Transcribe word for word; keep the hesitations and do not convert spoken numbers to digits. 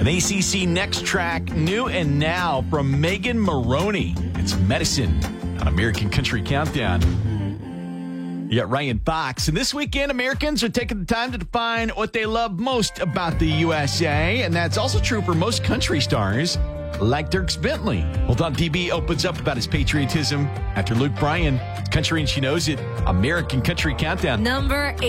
An A C C Next Track, new and now from Megan Maroney. It's Medicine on American Country Countdown. You got Ryan Fox. And this weekend, Americans are taking the time to define what they love most about the U S A. And that's also true for most country stars, like Dierks Bentley. Well, Don D B opens up about his patriotism after Luke Bryan. Country and She Knows It. American Country Countdown. Number